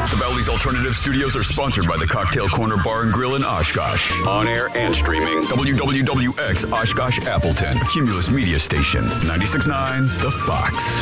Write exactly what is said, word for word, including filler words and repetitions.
The Bally's Alternative Studios are sponsored by the Cocktail Corner Bar and Grill in Oshkosh. On air and streaming. W W W X Oshkosh Appleton. A Cumulus Media Station. ninety-six point nine The Fox.